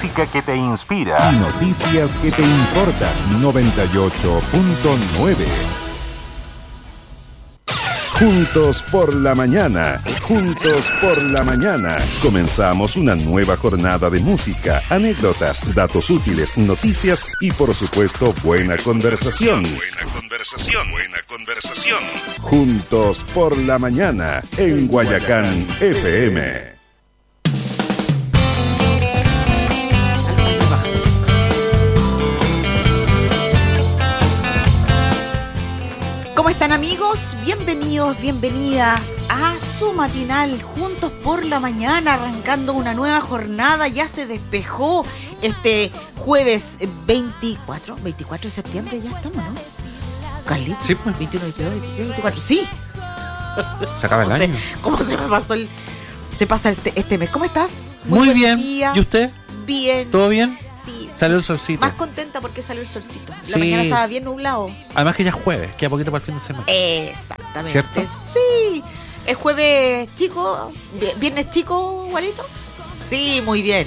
música que te inspira y noticias que te importan. 98.9. Juntos por la mañana, juntos por la mañana. Comenzamos una nueva jornada de música, anécdotas, datos útiles, noticias y por supuesto buena conversación. Buena conversación. Juntos por la mañana en Guayacán FM. ¿Cómo están, amigos? Bienvenidos, bienvenidas a su matinal Juntos por la Mañana, arrancando una nueva jornada. Ya se despejó este jueves 24 de septiembre, ya estamos, ¿no? Carlitos, sí, pues. 21, 22, 23, 24, sí. Se acaba el año. ¿Cómo se me pasó se pasa este mes? ¿Cómo estás? Muy buen bien. día. ¿Y usted? Bien. ¿Todo bien? Sí. Salió el solcito. Más contenta porque salió el solcito. La Sí. mañana estaba bien nublado. Además que ya es jueves, queda poquito para el fin de semana. Exactamente. ¿Cierto? Sí. ¿Es jueves chico? ¿Viernes chico, Guarito? Sí, muy bien.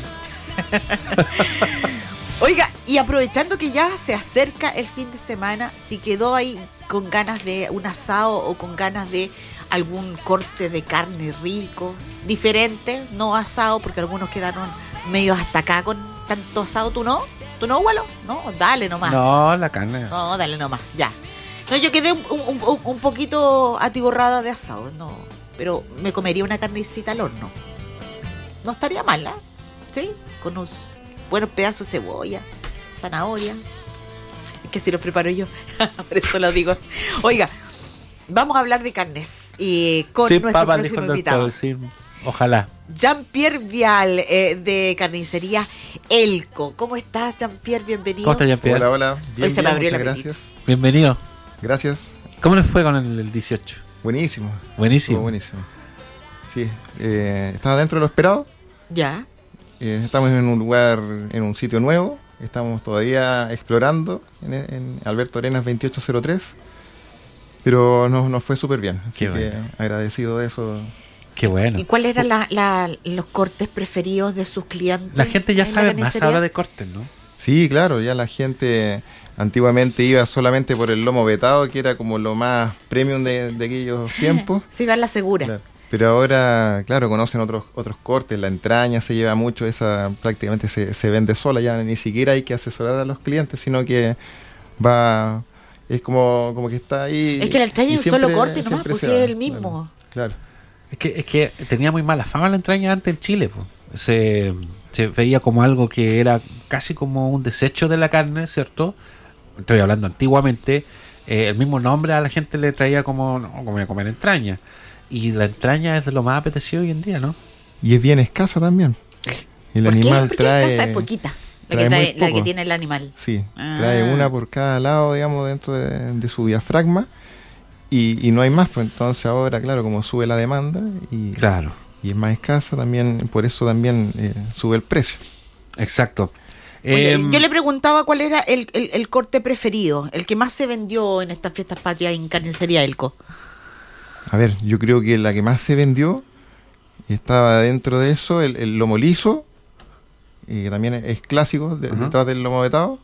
Oiga, y aprovechando que ya se acerca el fin de semana, si quedó ahí con ganas de un asado o con ganas de algún corte de carne rico, diferente, no asado, porque algunos quedaron medio hasta acá con tanto asado. ¿Tú no? ¿Tú no, Gualo? No, dale nomás. No, la carne. No, dale nomás, ya. No, yo quedé un poquito atiborrada de asado, no, pero me comería una carnecita al horno. No estaría mala, ¿sí? Con unos buenos pedazos de cebolla, zanahoria. Es que si los preparo yo, por eso lo digo. Oiga, vamos a hablar de carnes y con sí, nuestro papá, próximo dijo el invitado. doctor, sí. Ojalá. Jean-Pierre Vial, de Carnicería Elco. ¿Cómo estás, Jean-Pierre? Bienvenido. ¿Cómo estás, Jean-Pierre? Hola, hola. Hoy se me abrió el muchas apetito. gracias. Bienvenido. Gracias. ¿Cómo les fue con el 18? Buenísimo. Buenísimo. Estuvo buenísimo. Sí, estaba dentro de lo esperado. Ya. Estamos en un lugar, en un sitio nuevo. Estamos todavía explorando en Alberto Arenas 2803. Pero nos fue súper bien. Así Qué que bueno. agradecido de eso. Qué bueno. ¿Y cuáles eran los cortes preferidos de sus clientes? La gente ya en la sabe más carnicería? ahora de cortes, ¿no? Sí, claro, ya la gente antiguamente iba solamente por el lomo vetado, que era como lo más premium de aquellos tiempos. Sí, van la segura. Claro. Pero ahora, claro, conocen otros cortes, la entraña se lleva mucho, esa prácticamente se vende sola, ya ni siquiera hay que asesorar a los clientes, sino que va, es como que está ahí. Es que la entraña y es un solo siempre- corte nomás, siempre pues se sí, va. es el mismo. Claro. Es que tenía muy mala fama la entraña antes en Chile, pues. Se veía como algo que era casi como un desecho de la carne, ¿cierto? Estoy hablando antiguamente. El mismo nombre a la gente le traía como, no, como voy a comer entraña. Y la entraña es de lo más apetecido hoy en día, ¿no? Y es bien escasa también. El ¿Por qué? animal Porque trae. en casa es poquita la trae que, muy la que poco. tiene el animal. Sí, Ah. trae una por cada lado, digamos, dentro de su diafragma. Y no hay más, pues entonces ahora, claro, como sube la demanda y Claro, es más escasa, también por eso también sube el precio. exacto. Oye, Em, yo le preguntaba cuál era el corte preferido, el que más se vendió en estas fiestas patrias en Carnicería Elco. A ver, yo creo que la que más se vendió, y estaba dentro de eso, el lomo liso, que también es clásico, Ajá. detrás del lomo vetado,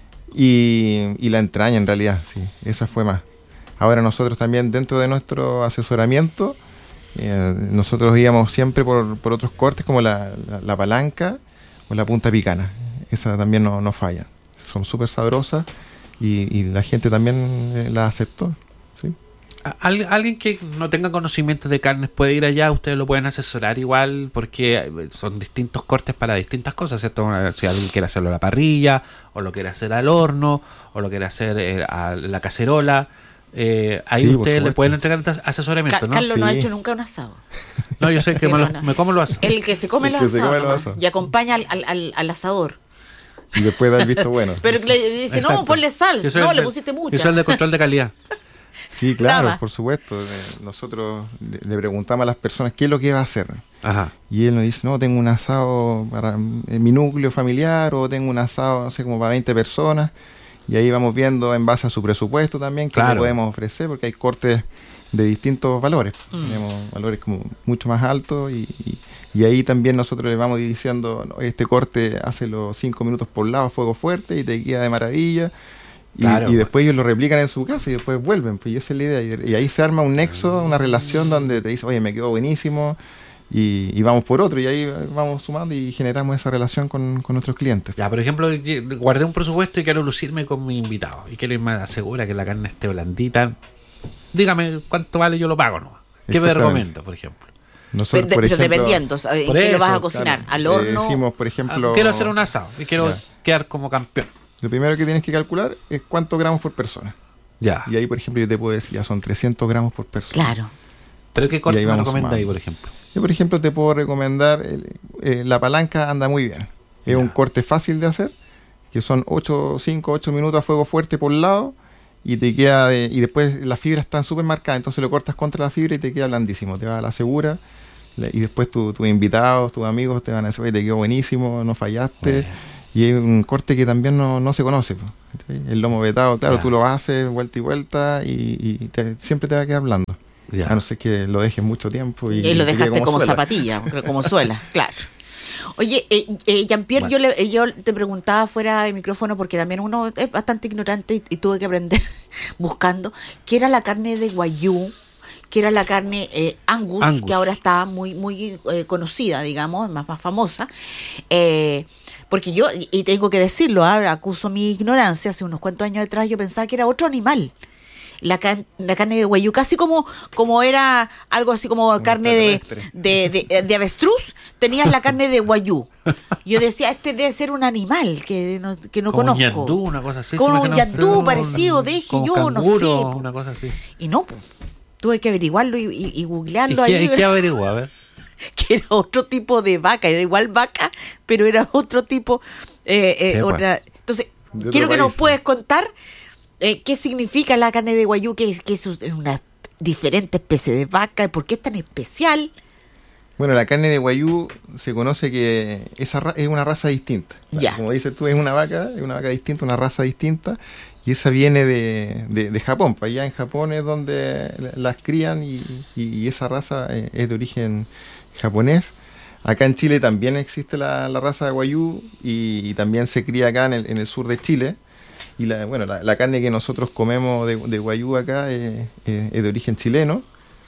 y la entraña en realidad, sí, esa fue más. Ahora nosotros también dentro de nuestro asesoramiento, nosotros íbamos siempre por otros cortes como la palanca o la punta picana. Esa también no falla. Son súper sabrosas y la gente también la aceptó. ¿Sí? Alguien que no tenga conocimiento de carnes puede ir allá, ustedes lo pueden asesorar igual, porque son distintos cortes para distintas cosas, ¿cierto? Si alguien quiere hacerlo a la parrilla, o lo quiere hacer al horno, o lo quiere hacer a la cacerola, ahí Sí, por ustedes le supuesto. pueden entregar asesoramiento, ¿no? Carlos no ha Sí. hecho nunca un asado. No, yo sé que Sí, no. me como lo hace. El que se come El los que se asados come los nomás, asados. y acompaña al asador. Y después da el visto bueno. Pero le dice, Exacto. no, ponle sal. Yo soy No, el le de- pusiste Yo mucha. soy el de control de calidad. Sí, Nada. claro, por supuesto. Nosotros le preguntamos a las personas qué es lo que va a hacer. Ajá. Y él nos dice, no, tengo un asado para mi núcleo familiar, o tengo un asado, no sé, como para 20 personas. Y ahí vamos viendo en base a su presupuesto también qué Claro. le podemos ofrecer, porque hay cortes de distintos valores. Tenemos valores como mucho más altos y Y ahí también nosotros les vamos diciendo, "No, este corte hace los 5 minutos por lado, fuego fuerte, y te queda de maravilla". Claro, Y después ellos lo replican en su casa y después vuelven, pues y esa es la idea. Y ahí se arma un nexo, una relación donde te dice, oye, me quedó buenísimo, y vamos por otro, y ahí vamos sumando y generamos esa relación con nuestros clientes. Ya, por ejemplo, guardé un presupuesto y quiero lucirme con mi invitado. Y quiero irme asegura que la carne esté blandita. Dígame cuánto vale, yo lo pago, ¿no? ¿Qué me Exactamente. recomiendo, por ejemplo? Nosotros, Pero por ejemplo, dependiendo, ¿en por qué lo eso, vas a cocinar? claro, ¿Al horno? decimos, por ejemplo, Quiero hacer un asado y quiero Ya. quedar como campeón. lo primero que tienes que calcular es cuántos gramos por persona. Ya. Y ahí, por ejemplo, yo te puedo decir, ya son 300 gramos por persona. Claro. ¿Pero qué corte ahí me vamos recomienda ahí, sumando. por ejemplo? Yo, por ejemplo, te puedo recomendar, la palanca anda muy bien. Es Ya. un corte fácil de hacer, que son 5 8 minutos a fuego fuerte por lado, y te queda, y después las fibras están súper marcadas, entonces lo cortas contra la fibra y te queda blandísimo, te va a la segura, y después tus invitados, tus amigos te van a decir, oye, te quedó buenísimo, no fallaste. Bueno. Y es un corte que también no se conoce, pues. El lomo vetado, claro, Ya. tú lo haces vuelta y vuelta, y siempre te va a quedar blando. Ya. A no ser que lo dejes mucho tiempo Y lo te quede dejaste como suela. zapatilla, como suela, claro. Oye, Jean-Pierre, Bueno. yo te preguntaba fuera de micrófono, porque también uno es bastante ignorante y tuve que aprender buscando, qué era la carne de Wagyu, que era la carne Angus, Angus. que ahora está muy conocida, digamos, más famosa. Porque yo, y tengo que decirlo, acuso mi ignorancia, hace unos cuantos años atrás yo pensaba que era otro animal. La carne de Wagyu, casi como era algo así como carne extraterrestre. de avestruz, tenías la carne de Wagyu. Yo decía, este debe ser un animal que no Como conozco. un yandú, una cosa así. Como se un imagina yandú usted, parecido, dije como yo, no canguro, sé, po. una cosa así. Y no, pues, tuve que averiguarlo y ¿Y googlearlo qué, ahí. y qué averiguó? A ver. Que era otro tipo de vaca, era igual vaca, pero era otro tipo, otra. Entonces, De otro quiero que nos país, puedas contar qué significa la carne de Wagyu, que es una diferente especie de vaca, y por qué es tan especial. Bueno, la carne de Wagyu se conoce que es una raza distinta. Ya. Como dices tú, es una vaca distinta, una raza distinta, y esa viene de Japón. Pues allá en Japón es donde las crían, y esa raza es de origen japonés. Acá en Chile también existe la raza de Wagyu, y también se cría acá en el sur de Chile. Y la carne que nosotros comemos de Wagyu acá es de origen chileno.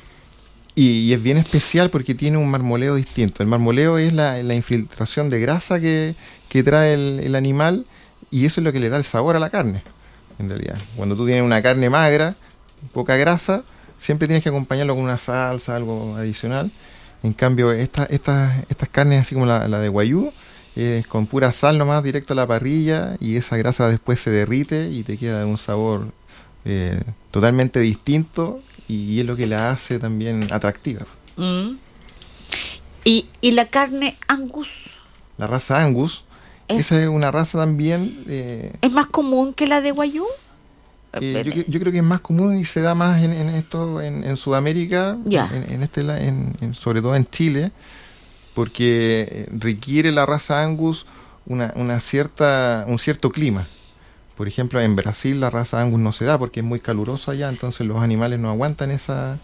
Y es bien especial porque tiene un marmoleo distinto. El marmoleo es la infiltración de grasa que trae el animal, y eso es lo que le da el sabor a la carne, en realidad. Cuando tú tienes una carne magra, poca grasa, siempre tienes que acompañarlo con una salsa, algo adicional. En cambio, estas carnes, así como la de Wagyu, con pura sal nomás, directo a la parrilla, y esa grasa después se derrite y te queda un sabor totalmente distinto, y es lo que la hace también atractiva. Mm. Y la carne Angus La raza Angus, esa es una raza también, es más común que la de Wagyu. yo creo que es más común y se da más en Sudamérica, Ya. sobre todo en Chile, porque requiere la raza Angus un cierto clima. Por ejemplo, en Brasil la raza Angus no se da porque es muy caluroso allá, entonces los animales no aguantan esa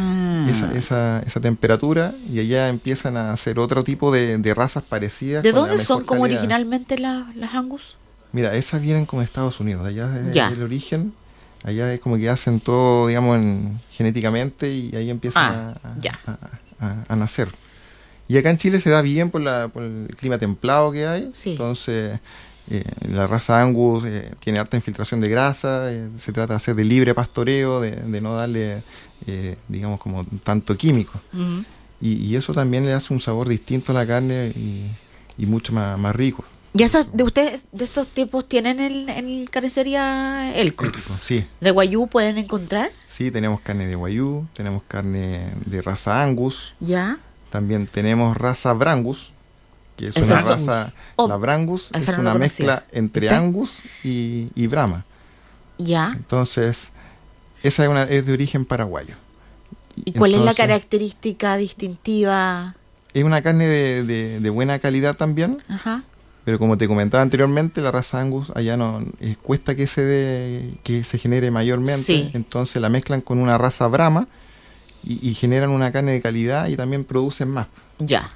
temperatura, y allá empiezan a hacer otro tipo de razas parecidas. ¿De con la dónde son mejor como calidad. originalmente las Angus? Mira, esas vienen como de Estados Unidos, allá es Ya. el origen. Allá es como que hacen todo, digamos, genéticamente, y ahí empiezan ya. a nacer. Y acá en Chile se da bien por el clima templado que hay. Sí. Entonces, la raza Angus tiene harta infiltración de grasa. Se trata de hacer de libre pastoreo, de no darle, digamos, como tanto químico. Ujú. Y eso también le hace un sabor distinto a la carne, y mucho más rico. ¿Y de ustedes, de estos tipos, tienen en carnicería Elco? Sí. ¿De Wagyu pueden encontrar? Sí, tenemos carne de Wagyu, tenemos carne de raza Angus, Ya. también tenemos raza Brangus, que es Esa una es- raza, oh, la Brangus es esa no la una conocía. mezcla entre ¿Está? Angus y Brahma. Ya. Entonces, esa es de origen paraguayo. ¿Y cuál es la Entonces, característica distintiva? Es una carne de buena calidad también, Ajá. pero como te comentaba anteriormente, la raza Angus allá no cuesta que se genere mayormente, Sí. entonces la mezclan con una raza Brahma, y generan una carne de calidad, y también producen más. Ya.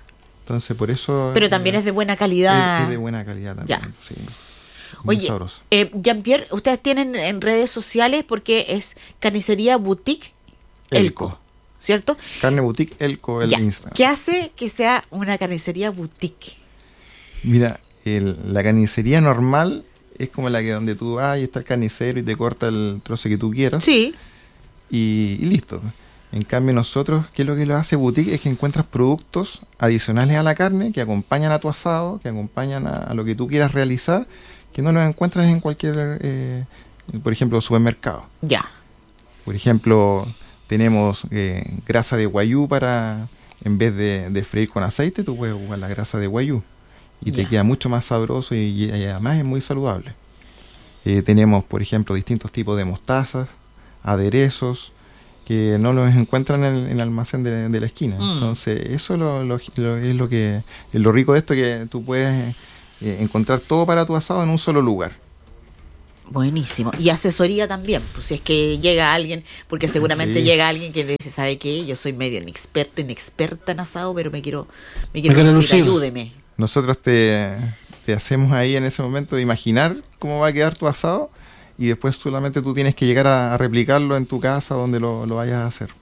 Entonces, por eso... Pero también es de buena calidad. Es de buena calidad también, Ya. sí. Muy Oye, sabroso. Jean-Pierre, ustedes tienen en redes sociales porque es Carnicería Boutique Elco, ¿cierto? Carne Boutique Elco, el Ya. Instagram. ¿Qué hace que sea una carnicería boutique? Mira, la carnicería normal es como la que donde tú vas y está el carnicero y te corta el trozo que tú quieras. Sí. Y listo. En cambio nosotros, ¿qué es lo que lo hace boutique? Es que encuentras productos adicionales a la carne que acompañan a tu asado, que acompañan a lo que tú quieras realizar, que no los encuentras en cualquier, por ejemplo, supermercado. Ya. Por ejemplo, tenemos grasa de guayú para, en vez de freír con aceite, tú puedes ocupar la grasa de guayú. Y te Ya. queda mucho más sabroso y además es muy saludable. Tenemos, por ejemplo, distintos tipos de mostazas, aderezos, que no los encuentran en el almacén de la esquina. Entonces, eso es lo rico de esto, que tú puedes encontrar todo para tu asado en un solo lugar. Buenísimo. Y asesoría también, pues si es que llega alguien, porque seguramente Sí. llega alguien que dice, ¿sabe qué? Yo soy medio inexperta en asado, pero me quiero quiero lucir, lucir. ayúdeme. Nosotros te hacemos ahí en ese momento imaginar cómo va a quedar tu asado y después solamente tú tienes que llegar a replicarlo en tu casa donde lo vayas a hacer.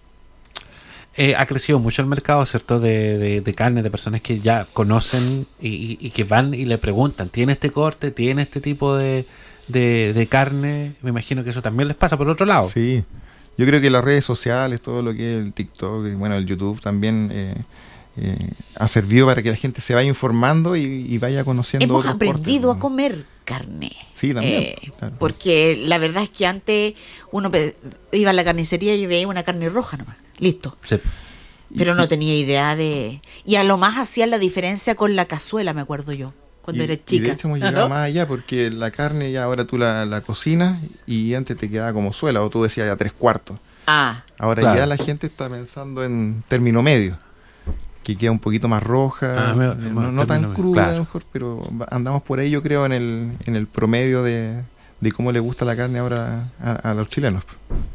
Ha crecido mucho el mercado, ¿cierto? De carne, de personas que ya conocen y que van y le preguntan, ¿tiene este corte? ¿Tiene este tipo de carne? Me imagino que eso también les pasa por otro lado. Sí, yo creo que las redes sociales, todo lo que es el TikTok y bueno, el YouTube también ha servido para que la gente se vaya informando y vaya conociendo Hemos otros aprendido cortes, a comer carne. Sí, también, claro. Porque la verdad es que antes uno iba a la carnicería y veía una carne roja nomás. Listo. Sí. Pero no tenía idea de... Y a lo más hacía la diferencia con la cazuela, me acuerdo yo, cuando era Y chica. de hecho hemos llegado más allá porque la carne ya ahora tú la cocinas y antes te quedaba como suela o tú decías ya 3/4. Ah, Ahora Claro. ya la gente está pensando en término medio, que queda un poquito más roja, no tan término medio, cruda claro. a lo mejor, pero andamos por ahí yo creo en el promedio de cómo le gusta la carne ahora a los chilenos.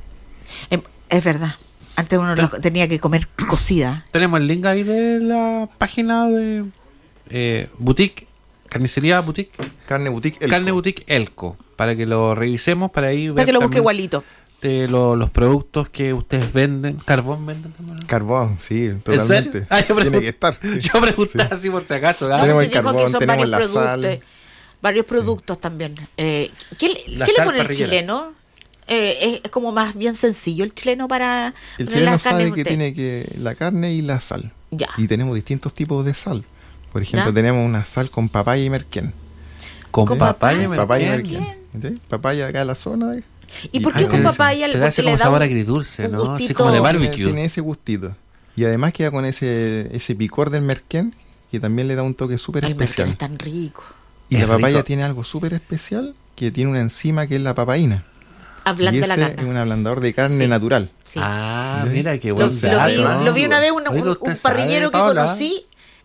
es verdad. Antes uno tenía que comer cocida. Tenemos el link ahí de la página de Boutique, Carnicería Boutique, Carne Boutique Elco. Carne Boutique Elco, para que lo revisemos, para ahí Para ver que lo busque también igualito. de los productos que ustedes venden. ¿Carbón venden también? Carbón, sí, ¿En totalmente. serio? Ah, Tiene que estar. Yo preguntaba así por si acaso. ¿ah? Tenemos Se el dijo carbón, que son tenemos varios la sal. productos. Varios productos también. ¿Qué La le sal pone el parrillera. chileno? Es como más bien sencillo el chileno para El poner chileno las carnes sabe que usted. tiene que la carne y la sal. Ya. Y tenemos distintos tipos de sal. Por ejemplo, ¿Ya? tenemos una sal con papaya y merquén. Con Con papaya y Papaya y merquén. merquén. ¿Sí? Papaya acá en la zona. ¿Y por qué Ah, con te papaya? Te da Porque ese le como da sabor un- agridulce, un ¿no? Así gustito. como de Tiene, barbecue. tiene ese gustito. Y además queda con ese picor del merquén, que también le da un toque súper El merquén especial. es tan rico. Y Es la papaya rico. tiene algo súper especial, que tiene una enzima que es la papaína. Y Ablanda la ese es carne. un ablandador de carne Sí. natural. Sí. Ah, ¿Sí? mira qué Lo, buen lo vi, dato. lo vi una vez Oiga, un usted parrillero sabe, que Paola. conocí,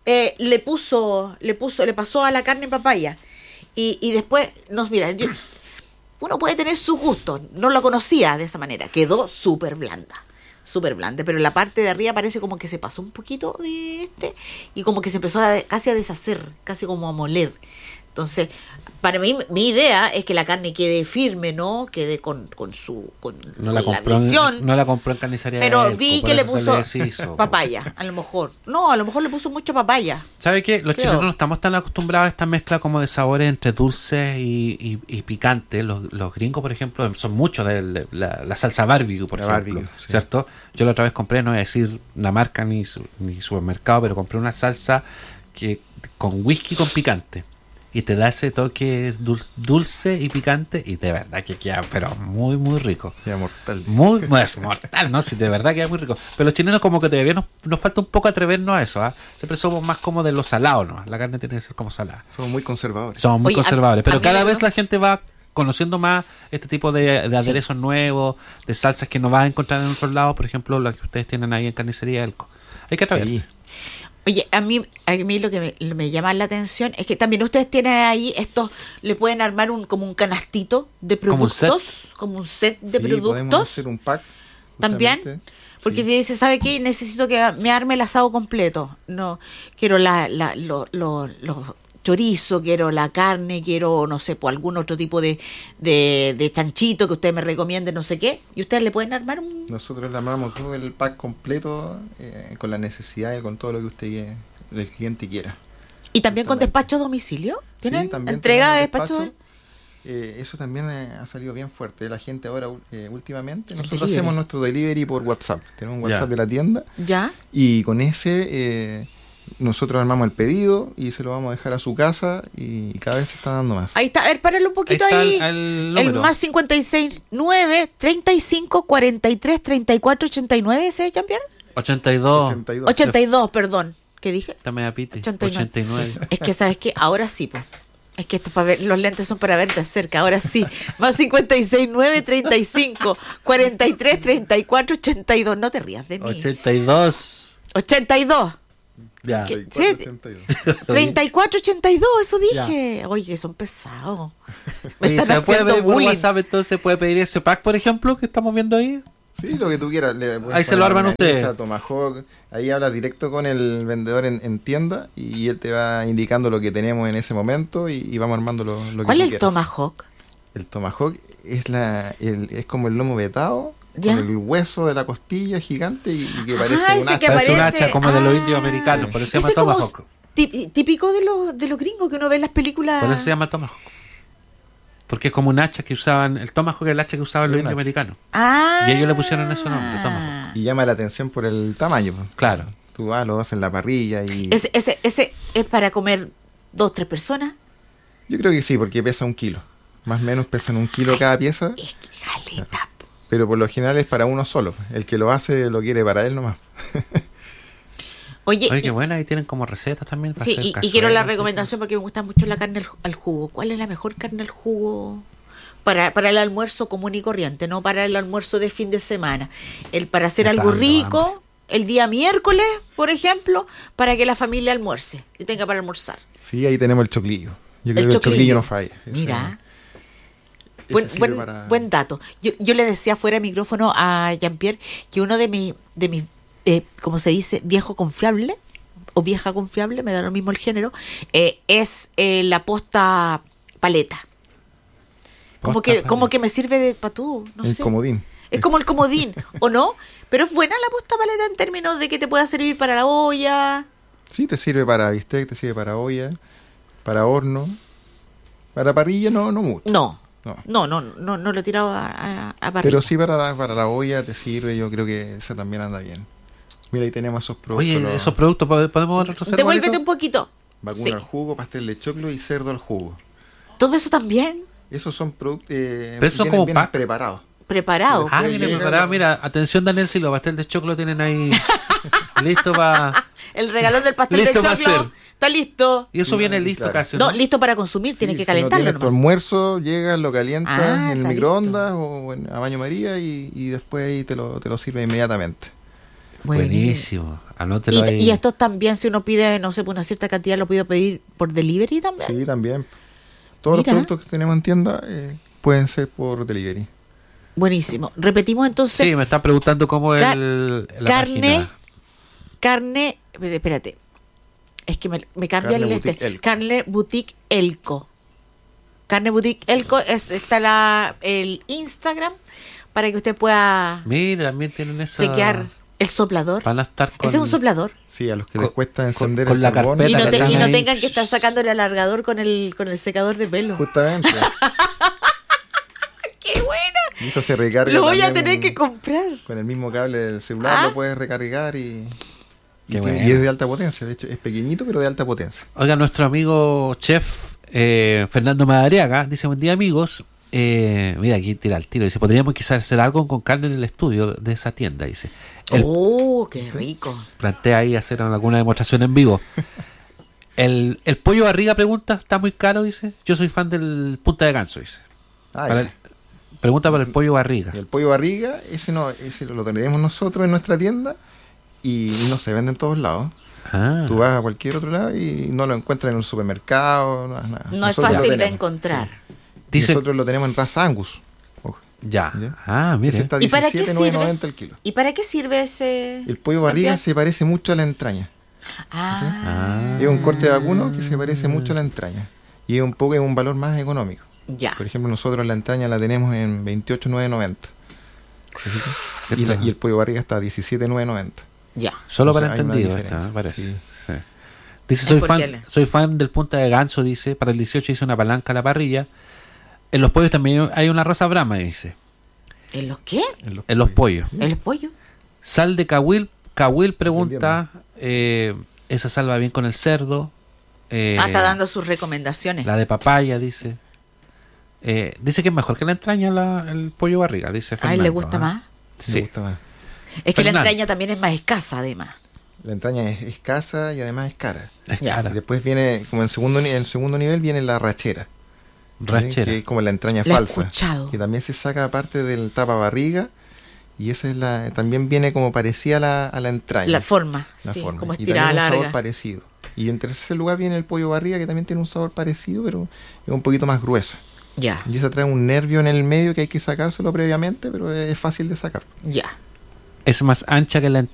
le pasó a la carne papaya. Y después, uno puede tener sus gustos. No lo conocía de esa manera. Quedó súper blanda. Súper blanda. Pero en la parte de arriba parece como que se pasó un poquito de y como que se empezó casi a deshacer, casi como a moler. Entonces, para mí, mi idea es que la carne quede firme, ¿no? Quede con No la la compró, visión. no la compró en carnicería. Pero Elco, vi por que le eso se puso deshizo. papaya, a lo mejor. No, a lo mejor le puso mucha papaya. ¿Sabe qué? Los Creo. chilenos no estamos tan acostumbrados a esta mezcla como de sabores entre dulces y picante. Los gringos, por ejemplo, son muchos de la salsa barbecue, por La ejemplo. barbecue, sí. ¿Cierto? Yo la otra vez compré, no voy a decir la marca ni supermercado, pero compré una salsa con whisky con picante. Y te da ese toque dulce y picante. Y de verdad que queda, pero muy, muy rico. Ya mortal. Muy, es mortal, ¿no? Sí, de verdad queda muy rico. Pero los chilenos como que todavía nos falta un poco atrevernos a eso, ¿ah? Siempre somos más como de lo salado, ¿no? La carne tiene que ser como salada. Somos muy conservadores. Somos muy Oye, conservadores. a Pero mí cada me vez gusta- la gente va conociendo más este tipo de aderezos nuevos, de salsas que no vas a encontrar en otros lados. Por ejemplo, las que ustedes tienen ahí en Carnicería Elco. Hay que atreverse. Sí. Oye, a mí lo que me llama la atención es que también ustedes tienen ahí le pueden armar como un canastito de Como un set. productos, como un set de Sí, podemos productos. hacer un pack. También. justamente. Porque te dice, ¿sabe qué? Necesito que me arme el asado completo. No, quiero los chorizo, quiero la carne, quiero, no sé, pues algún otro tipo de chanchito que usted me recomiende, no sé qué. Y ustedes le pueden armar un... Nosotros le armamos todo el pack completo con las necesidades, con todo lo que usted, el cliente quiera. ¿Y también con despacho a domicilio? ¿Tienen Sí, también entrega de tenemos despacho? Eso también ha salido bien fuerte. La gente ahora, últimamente, El nosotros delivery. hacemos nuestro delivery por WhatsApp. Tenemos un Ya. WhatsApp de la tienda ¿Ya? y con ese nosotros armamos el pedido y se lo vamos a dejar a su casa y cada vez se está dando más. Ahí está, a ver, páralo un poquito Ahí ahí. está el El número. más 569 35 43 34 89, ¿ese es Jean-Pierre? 82. 82. 82, perdón. ¿Qué dije? Está media piti. 89. 89. Es que, ¿sabes qué? Ahora sí, pues. Es que esto para ver, los lentes son para ver de cerca. Ahora sí. Más 56 9 35 43 34 82. No te rías de mí. 82. 82. Ya. ¿Qué? 82. 34 82, eso dije. Oye, que son pesados. Me Oye, están ¿se puede haciendo pedir por bullying. WhatsApp entonces? ¿Puede pedir ese pack, por ejemplo, que estamos viendo ahí? Sí, lo que tú quieras. Le puedes Ahí se lo poner arman ustedes. milanesa, Tomahawk. Ahí hablas directo con el vendedor en tienda y él te va indicando lo que tenemos en ese momento y vamos armando lo que ¿Cuál tú es el quieras. Tomahawk? El Tomahawk es es como el lomo vetado, ¿Ya? con el hueso de la costilla gigante y que Ah, parece ese un que hacha. Parece un aparece- hacha como de los ah. indios americanos, por eso se llama Ese como Tomahawk. típico de los gringos que uno ve en las películas. Por eso se llama Tomahawk. Porque es como un hacha que usaban, el Tomahawk es el hacha que usaban los Un indios hacha. americanos. Ah. Y ellos le pusieron ese nombre, Tomahawk. Y llama la atención por el tamaño. Pues. Claro. Tú vas, lo vas en la parrilla y... Ese es para comer 2, 3 personas. Yo creo que sí, porque pesa 1 kilo. Más o menos pesan 1 kilo cada pieza, Es que jalita. pero por lo general es para uno solo. El que lo hace lo quiere para él nomás. Oye, Oye, qué buena, ahí tienen como recetas también. Para sí, hacer y quiero la cazuelas. recomendación porque me gusta mucho la carne al jugo. ¿Cuál es la mejor carne al jugo? Para el almuerzo común y corriente, no para el almuerzo de fin de semana. Para hacer Me algo está dando rico, hambre. el día miércoles, por ejemplo, para que la familia almuerce y tenga para almorzar. Sí, ahí tenemos el choclillo. Yo creo que el choclillo. choclillo no falla. Mira. Ese sirve para- Buen dato. Yo le decía fuera de micrófono a Jean-Pierre que uno de mis, como se dice, viejo confiable o vieja confiable, me da lo mismo el género, es la posta paleta. Como que me sirve para tú, no el sé. comodín. Es como el comodín, ¿o no? Pero es buena la posta paleta en términos de que te pueda servir para la olla. Sí, te sirve para bistec, te sirve para olla, para horno. Para parrilla no mucho. No No. no lo he tirado a parrilla. Pero sí para la olla te sirve, yo creo que esa también anda bien. Mira, ahí tenemos esos productos. Oye, los- esos productos, ¿podemos retroceder? Devuélvete bonito? un poquito. Vacuna Sí. al jugo, pastel de choclo y cerdo al jugo. Todo eso también Esos son productos son como pack. preparados. preparado. Ah, Sí, viene sí. preparado. Mira, atención, Daniel, si los pastel de choclo tienen ahí listo para... El regalón del pastel de Listo pa' choclo hacer. está listo. Y eso Sí, viene sí, listo claro. casi, No, ¿no? listo para consumir, tienes que Si no calentarlo tienes tu nomás. almuerzo, llegas, lo calientas Ah, en el está microondas o a baño María y después ahí te lo sirve inmediatamente. Buenísimo. Anótelo ahí. Y estos también, si uno pide, no sé, por una cierta cantidad, lo puedo pedir por delivery también. Sí, también. Todos Mira. los productos que tenemos en tienda pueden ser por delivery. Buenísimo. Repetimos entonces. Sí, me están preguntando cómo Ca- es la carne, página. carne, espérate, es que me cambia Carne el Boutique Elco. Carne Boutique Elco. Carne Boutique Elco está el Instagram para que usted pueda Mira, también tienen esa... chequear el soplador. Van a estar con... Ese es un soplador. Sí, a los que Con- les cuesta con- encender con el la carbón. carpeta Y no, que y están no ahí. tengan que estar sacando el alargador con el secador de pelo. Justamente. ¡Qué buena! Y eso se recarga Lo voy a también tener que comprar. con el mismo cable del celular, Ah. lo puedes recargar y Qué bueno. es de alta potencia. De hecho, es pequeñito, pero de alta potencia. Oiga, nuestro amigo chef Fernando Madariaga dice: buen día, amigos. Mira, aquí tira el tiro. Dice: podríamos quizás hacer algo con carne en el estudio de esa tienda. Dice: ¡Oh, qué rico! plantea ahí hacer alguna demostración en vivo. El pollo barriga pregunta: ¿está muy caro? Dice: yo soy fan del punta de ganso. Dice: Ah, Para ya. pregunta para el pollo barriga. Y el pollo barriga, ese lo tenemos nosotros en nuestra tienda y no se vende en todos lados. Ah, Tú vas a cualquier otro lado y no lo encuentras en un supermercado. Nada. No es Nosotros lo fácil de tenemos. encontrar. Y dice: nosotros lo tenemos en raza Angus. Ojo, Ya. ¿Ya? Ah, mire. Ese está ¿Y para qué 17,990 el kilo. ¿Y para qué sirve ese? El pollo barriga campeón? se parece mucho a la entraña. Ah, Es un corte de vacuno que se parece mucho a la entraña. Y es un valor más económico. ya. Por ejemplo, nosotros la entraña la tenemos en 28,990. Y el pollo barriga está a 17,990. Ya. Solo O sea, para hay una entendido diferencia. esta, me parece. Sí. Sí. Dice, Es porque soy fan del punta de ganso, dice, para el 18 hice una palanca a la parrilla. En los pollos también hay una raza brahma, dice. ¿En los qué? En los pollos. ¿En los pollos? Sal de cahuil pregunta, ¿esa sal va bien con el cerdo? Está dando sus recomendaciones. La de papaya, dice. Dice que es mejor que la entraña el pollo barriga, dice ¿A Fernando. él le gusta ¿ah? más? Me Sí. gusta más. Es que la Fernando. entraña también es más escasa, además. La entraña es escasa y además es cara. Es Ya. cara. Y después viene, como en el segundo nivel, viene la rachera. ¿sí? Rachera. Que es como la entraña La he falsa. escuchado. Que también se saca aparte del tapa barriga. Y esa es también viene como parecida a la entraña. La forma, La sí, forma. como Y estirada también un sabor larga. parecido. Y en tercer lugar viene el pollo barriga, que también tiene un sabor parecido, pero es un poquito más grueso. Ya, Y esa trae un nervio en el medio que hay que sacárselo previamente, pero es fácil de sacar. ya. Es más ancha